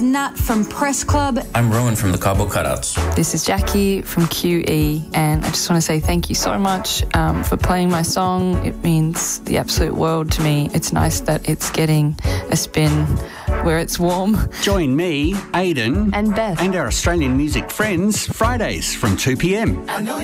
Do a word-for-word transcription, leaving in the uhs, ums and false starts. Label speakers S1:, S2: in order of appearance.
S1: Nat from Press Club.
S2: I'm Rowan from the Cabo Cutouts.
S3: This is Jackie from Q E, and I just want to say thank you so much um, for playing my song. It means the absolute world to me. It's nice that it's getting a spin where it's warm.
S4: Join me, Aidan,
S3: and Beth,
S4: and our Australian music friends Fridays from two p m.